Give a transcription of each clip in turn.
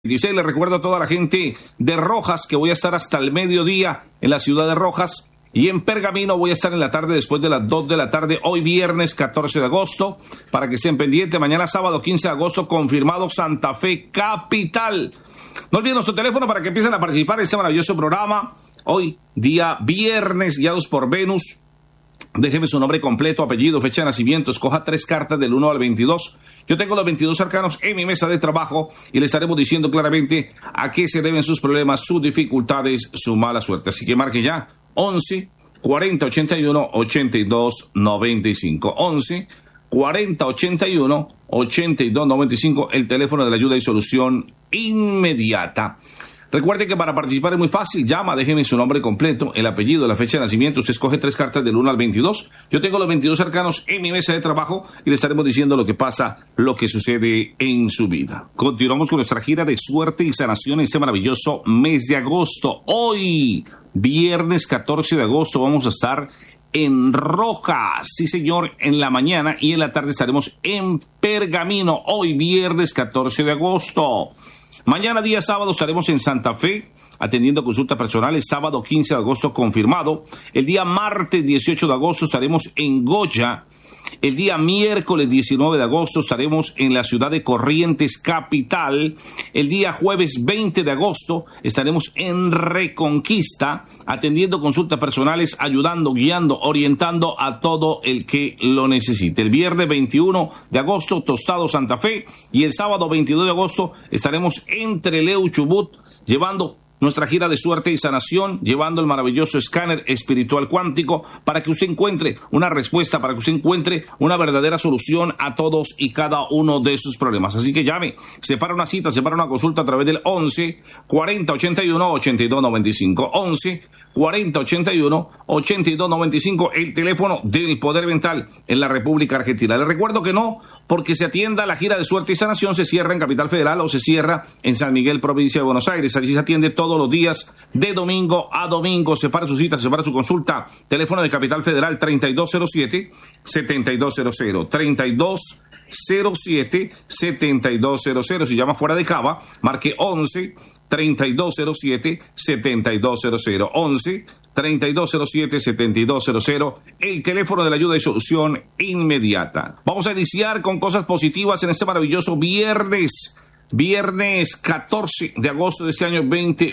16, le recuerdo a toda la gente de Rojas que voy a estar hasta el mediodía en la ciudad de Rojas, y en Pergamino voy a estar en la tarde después de las 2 de la tarde, hoy viernes 14 de agosto, para que estén pendientes. Mañana sábado 15 de agosto, confirmado Santa Fe Capital. No olviden nuestro teléfono para que empiecen a participar en este maravilloso programa. Hoy, día viernes, guiados por Venus. Déjeme su nombre completo, apellido, fecha de nacimiento. Escoja 3 cartas del 1 al 22. Yo tengo los 22 arcanos en mi mesa de trabajo y le estaremos diciendo claramente a qué se deben sus problemas, sus dificultades, su mala suerte. Así que marque ya 11 40 81 82 95. 11 40 81 82 95, el teléfono de la ayuda y solución inmediata. Recuerde que para participar es muy fácil. Llama, déjeme su nombre completo, el apellido, la fecha de nacimiento. Usted escoge 3 cartas del 1 al 22. Yo tengo los 22 arcanos en mi mesa de trabajo y le estaremos diciendo lo que pasa, lo que sucede en su vida. Continuamos con nuestra gira de suerte y sanación en este maravilloso mes de agosto. Hoy, viernes 14 de agosto, vamos a estar en Rojas, sí señor, en la mañana, y en la tarde estaremos en Pergamino. Hoy, viernes 14 de agosto. Mañana día sábado estaremos en Santa Fe atendiendo consultas personales, sábado 15 de agosto confirmado. El día martes 18 de agosto estaremos en Goya. El día miércoles 19 de agosto estaremos en la ciudad de Corrientes Capital. El día jueves 20 de agosto estaremos en Reconquista atendiendo consultas personales, ayudando, guiando, orientando a todo el que lo necesite. El viernes 21 de agosto, Tostado Santa Fe, y el sábado 22 de agosto estaremos en Trelew, Chubut, llevando nuestra gira de suerte y sanación, llevando el maravilloso escáner espiritual cuántico para que usted encuentre una respuesta, para que usted encuentre una verdadera solución a todos y cada uno de sus problemas. Así que llame, separa una cita, separa una consulta a través del 11 40 81 82 95. 11 40 81 82 95, el teléfono del Poder Mental en la República Argentina. Les recuerdo que no, porque se atienda la gira de suerte y sanación, se cierra en Capital Federal o se cierra en San Miguel, provincia de Buenos Aires. Allí se atiende todos los días de domingo a domingo. Separa su cita, separa su consulta. Teléfono de Capital Federal 3207-7200. 3207-7200. Si llama fuera de Cava, marque 11 3207-7200. 11 3207-7200, el teléfono de la ayuda y solución inmediata. Vamos a iniciar con cosas positivas en este maravilloso viernes 14 de agosto de este año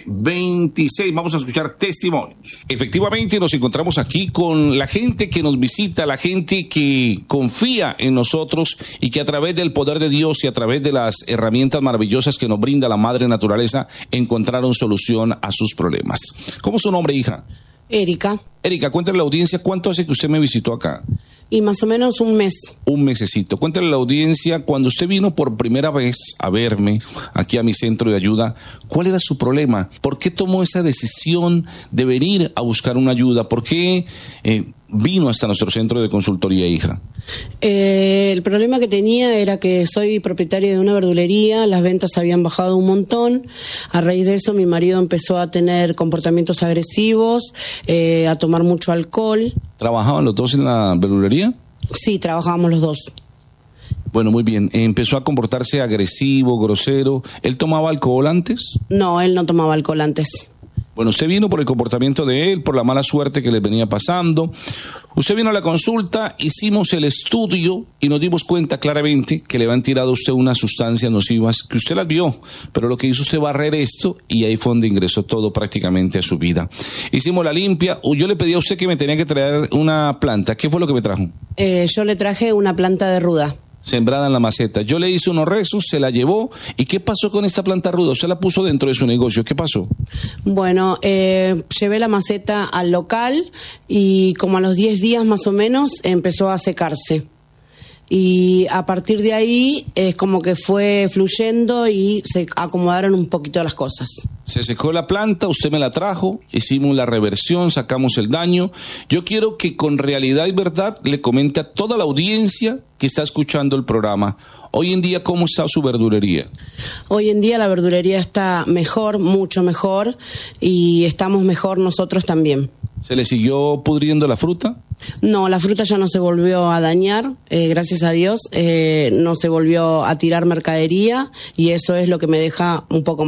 2026. Vamos a escuchar testimonios. Efectivamente, nos encontramos aquí con la gente que nos visita, la gente que confía en nosotros y que a través del poder de Dios y a través de las herramientas maravillosas que nos brinda la Madre Naturaleza encontraron solución a sus problemas. ¿Cómo es su nombre, hija? Erika. Erika, cuéntale a la audiencia cuánto hace que usted me visitó acá. Y más o menos un mes. Un mesecito. Cuéntale a la audiencia, cuando usted vino por primera vez a verme aquí a mi centro de ayuda, ¿cuál era su problema? ¿Por qué tomó esa decisión de venir a buscar una ayuda? ¿Por qué vino hasta nuestro centro de consultoría, hija? El problema que tenía era que soy propietaria de una verdulería, las ventas habían bajado un montón. A raíz de eso mi marido empezó a tener comportamientos agresivos, a tomar mucho alcohol. ¿Trabajaban los dos en la verdulería? Sí, trabajábamos los dos. Bueno, muy bien. ¿Empezó a comportarse agresivo, grosero? ¿Él tomaba alcohol antes? No, él no tomaba alcohol antes. Bueno, usted vino por el comportamiento de él, por la mala suerte que le venía pasando. Usted vino a la consulta, hicimos el estudio y nos dimos cuenta claramente que le habían tirado a usted unas sustancias nocivas que usted las vio, pero lo que hizo usted barrer esto y ahí fue donde ingresó todo prácticamente a su vida. Hicimos la limpia. Yo le pedí a usted que me tenía que traer una planta. ¿Qué fue lo que me trajo? Yo le traje una planta de ruda. Sembrada en la maceta. Yo le hice unos rezos, se la llevó. ¿Y qué pasó con esta planta ruda? Usted la puso dentro de su negocio. ¿Qué pasó? Bueno, llevé la maceta al local y como a los 10 días más o menos empezó a secarse. Y a partir de ahí es como que fue fluyendo y se acomodaron un poquito las cosas. Se secó la planta, usted me la trajo, hicimos la reversión, sacamos el daño. Yo quiero que con realidad y verdad le comente a toda la audiencia que está escuchando el programa. Hoy en día, ¿cómo está su verdulería? Hoy en día la verdulería está mejor, mucho mejor, y estamos mejor nosotros también. ¿Se le siguió pudriendo la fruta? No, la fruta ya no se volvió a dañar, gracias a Dios, no se volvió a tirar mercadería y eso es lo que me deja un poco